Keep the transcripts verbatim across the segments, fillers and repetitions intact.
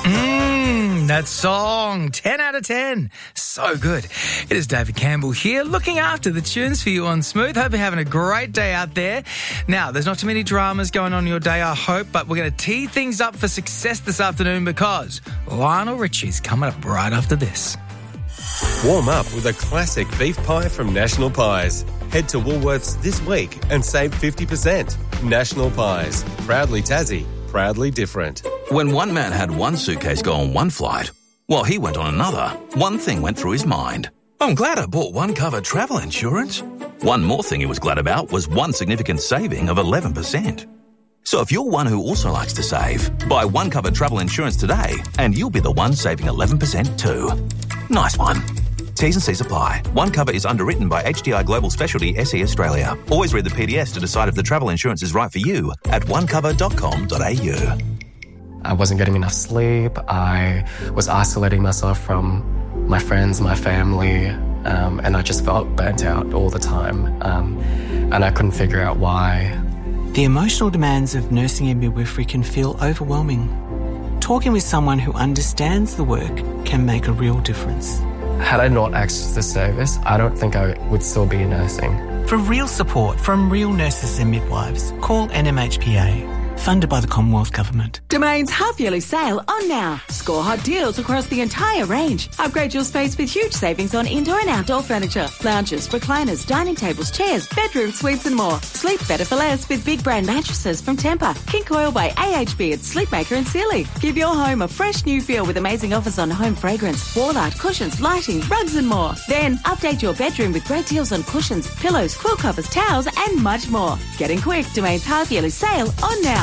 Mmm, that song, ten out of ten. So good. It is David Campbell here, looking after the tunes for you on Smooth. Hope you're having a great day out there. Now, there's not too many dramas going on in your day, I hope, but we're going to tee things up for success this afternoon because Lionel Richie's coming up right after this. Warm up with a classic beef pie from National Pies. Head to Woolworths this week and save fifty percent. National Pies. Proudly Tassie. Proudly different. When one man had one suitcase go on one flight, while he went on another, one thing went through his mind. I'm glad I bought one cover travel insurance. One more thing he was glad about was one significant saving of eleven percent. So if you're one who also likes to save, buy one cover travel insurance today and you'll be the one saving eleven percent too. Nice one. T's and C's apply. One cover is underwritten by H D I Global Specialty S E Australia. Always read the P D S to decide if the travel insurance is right for you at one cover dot com dot a u. I wasn't getting enough sleep. I was isolating myself from my friends, my family, um, and I just felt burnt out all the time. Um, and I couldn't figure out why. The emotional demands of nursing and midwifery can feel overwhelming. Talking with someone who understands the work can make a real difference. Had I not accessed the service, I don't think I would still be nursing. For real support from real nurses and midwives, call N M H P A. Funded by the Commonwealth Government. Domain's half-yearly sale on now. Score hot deals across the entire range. Upgrade your space with huge savings on indoor and outdoor furniture, lounges, recliners, dining tables, chairs, bedroom suites and more. Sleep better for less with big brand mattresses from Tempur, King Coil by A H B and Sleepmaker and Sealy. Give your home a fresh new feel with amazing offers on home fragrance, wall art, cushions, lighting, rugs and more. Then update your bedroom with great deals on cushions, pillows, quilt covers, towels and much more. Get in quick. Domain's half-yearly sale on now.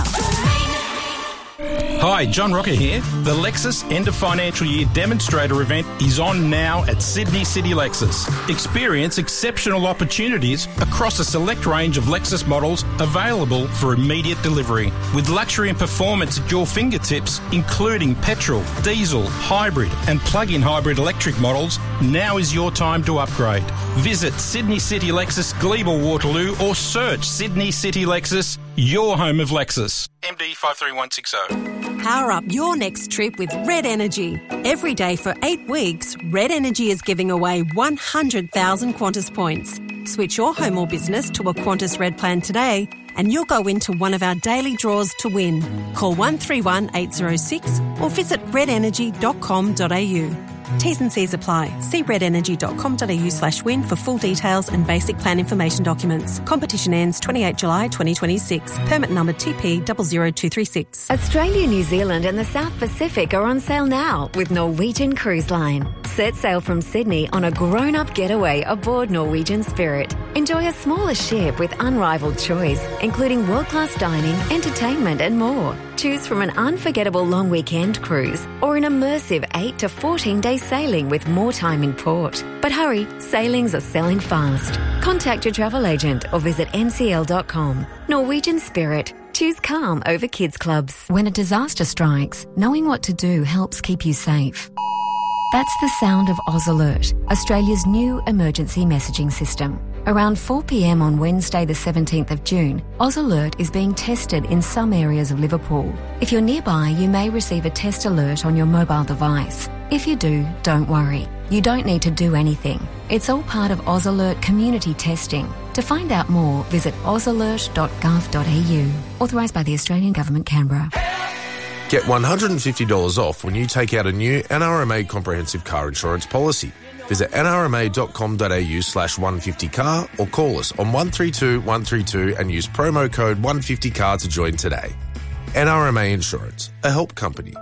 Hi, John Rocker here. The Lexus End of Financial Year Demonstrator event is on now at Sydney City Lexus. Experience exceptional opportunities across a select range of Lexus models available for immediate delivery. With luxury and performance at your fingertips, including petrol, diesel, hybrid and plug-in hybrid electric models, now is your time to upgrade. Visit Sydney City Lexus, Glebe, Waterloo or search Sydney City Lexus, your home of Lexus. M D five three one six zero. Power up your next trip with Red Energy. Every day for eight weeks, Red Energy is giving away one hundred thousand Qantas points. Switch your home or business to a Qantas Red plan today and you'll go into one of our daily draws to win. Call one three one eight zero six or visit red energy dot com dot a u. T's and C's apply. See red energy dot com dot a u slash win for full details and basic plan information documents. Competition ends twenty-eighth of July twenty twenty-six. Permit number T P zero zero two three six. Australia, New Zealand and the South Pacific are on sale now with Norwegian Cruise Line. Set sail from Sydney on a grown-up getaway aboard Norwegian Spirit. Enjoy a smaller ship with unrivaled choice, including world-class dining, entertainment and more. Choose from an unforgettable long weekend cruise or an immersive eight to fourteen day sailing with more time in port. But hurry, sailings are selling fast. Contact your travel agent or visit n c l dot com. Norwegian Spirit. Choose calm over kids clubs. When a disaster strikes, knowing what to do helps keep you safe. That's the sound of Oz Alert, Australia's new emergency messaging system. Around four p m on Wednesday the seventeenth of June, Oz Alert is being tested in some areas of Liverpool. If you're nearby, you may receive a test alert on your mobile device. If you do, don't worry. You don't need to do anything. It's all part of Oz Alert community testing. To find out more, visit oz alert dot gov dot a u. Authorised by the Australian Government, Canberra. Get one hundred fifty dollars off when you take out a new N R M A comprehensive car insurance policy. Visit n r m a dot com dot a u slash one fifty car or call us on one three two one three two and use promo code one fifty car to join today. N R M A Insurance, a help company.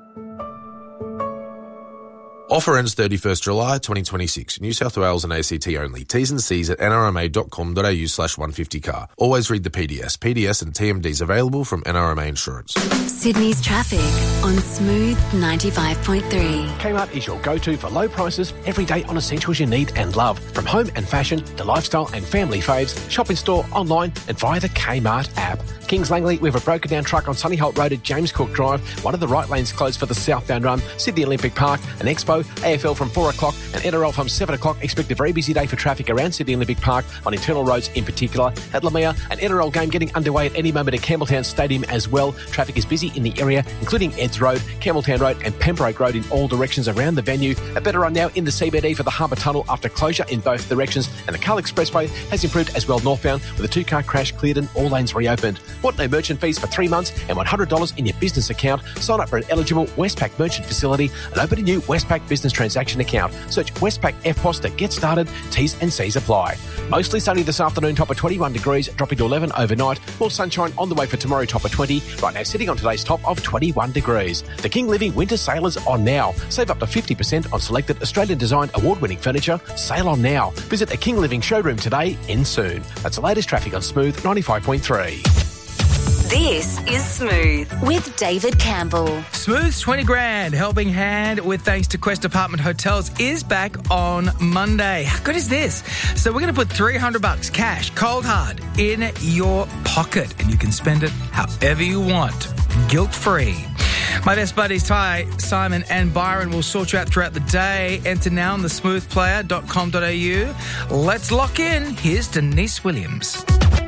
Offer ends thirty-first of July twenty twenty-six. New South Wales and A C T only. T's and C's at n r m a dot com dot a u slash one fifty car. Always read the P D S. P D S and T M Ds available from N R M A Insurance. Sydney's traffic on Smooth ninety-five point three. Kmart is your go-to for low prices, everyday on essentials you need and love. From home and fashion to lifestyle and family faves, shop in store, online and via the Kmart app. Kings Langley, we have a broken down truck on Sunny Holt Road at James Cook Drive, one of the right lanes closed for the southbound run, Sydney Olympic Park, an expo A F L from four o'clock and N R L from seven o'clock. Expect a very busy day for traffic around Sydney Olympic Park on internal roads in particular. At Lamia, an N R L game getting underway at any moment at Campbelltown Stadium as well. Traffic is busy in the area, including Eds Road, Campbelltown Road and Pembroke Road in all directions around the venue. A better run now in the C B D for the Harbour Tunnel after closure in both directions, and the Carl Expressway has improved as well northbound with a two-car crash cleared and all lanes reopened. Want no merchant fees for three months and one hundred dollars in your business account? Sign up for an eligible Westpac merchant facility and open a new Westpac business transaction account. Search Westpac F P O S to get started. T's and C's apply. Mostly sunny this afternoon, top of twenty-one degrees, dropping to eleven overnight. More sunshine on the way for tomorrow, top of twenty. Right now sitting on today's top of twenty-one degrees. The King Living Winter Sale is on now. Save up to fifty percent on selected Australian-designed award-winning furniture. Sale on now. Visit a King Living showroom today and soon. That's the latest traffic on Smooth ninety-five point three. This is Smooth with David Campbell. Smooth's twenty grand helping hand with thanks to Quest Apartment Hotels is back on Monday. How good is this? So we're going to put three hundred bucks cash, cold hard, in your pocket, and you can spend it however you want, guilt-free. My best buddies Ty, Simon and Byron will sort you out throughout the day. Enter now on the smooth player dot com dot a u. Let's lock in. Here's Denise Williams.